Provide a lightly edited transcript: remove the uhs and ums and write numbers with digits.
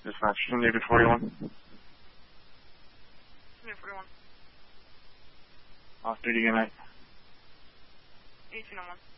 Dispatch, David 41. David 41. Off duty, good night. 1801.